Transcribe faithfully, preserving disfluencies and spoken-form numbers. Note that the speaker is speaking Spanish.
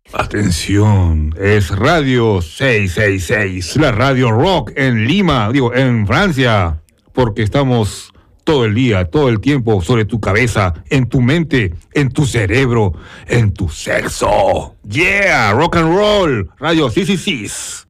Atención, es Radio seiscientos sesenta y seis, la radio rock en Lima, digo, en Francia, porque estamos todo el día, todo el tiempo sobre tu cabeza, en tu mente, en tu cerebro, en tu sexo. Yeah, rock and roll, Radio seiscientos sesenta y seis.